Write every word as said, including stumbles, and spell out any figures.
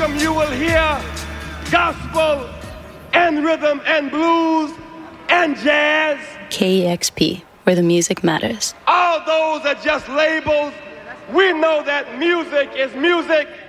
welcome, you will hear gospel and rhythm and blues and jazz. K E X P, where the music matters. All those are just labels. We know that music is music.